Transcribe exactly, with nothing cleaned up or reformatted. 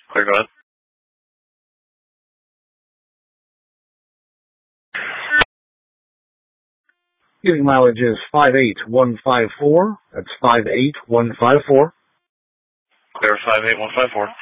Clear, go ahead. Giving mileage is five eight one five four. That's five eight one five four. Clear, five eight one five four.